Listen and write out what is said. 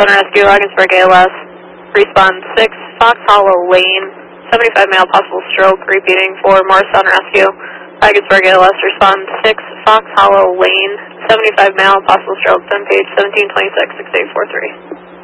Southern Rescue, Ogdensburg ALS. Respond 6, Fox Hollow Lane. 75 male, possible stroke. Repeating for Morris Southern Rescue, Ogdensburg ALS. Respond 6, Fox Hollow Lane. 75 male, possible stroke. Then page 1726, 6843.